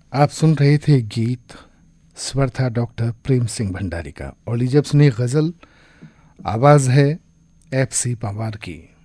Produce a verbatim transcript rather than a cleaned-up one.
आप सुन रहे थे गीत, स्वर था डॉक्टर प्रेम सिंह भंडारी का। और लीजिए अब सुनिए गज़ल, आवाज़ है एफ सी पंवार की।